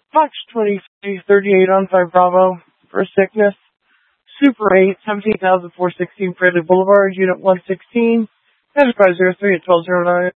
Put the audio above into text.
Fox 2338 on 5 Bravo for sickness. Super 8, 17,416 Frederick Boulevard, Unit 116, Enterprise 03 at 1209.